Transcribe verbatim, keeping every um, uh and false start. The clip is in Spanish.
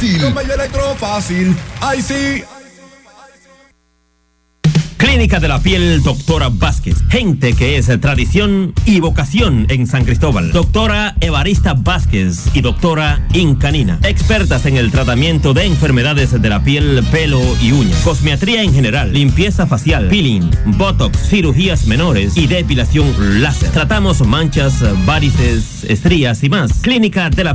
fácil. Con Bello Electro fácil. ¡Ay, sí! Clínica de la Piel Doctora Vázquez. Gente que es tradición y vocación en San Cristóbal. Doctora Evarista Vázquez y doctora Incanina. Expertas en el tratamiento de enfermedades de la piel, pelo y uñas. Cosmetría en general. Limpieza facial. Peeling. Botox. Cirugías menores. Y depilación láser. Tratamos manchas, varices, estrías y más. Clínica de la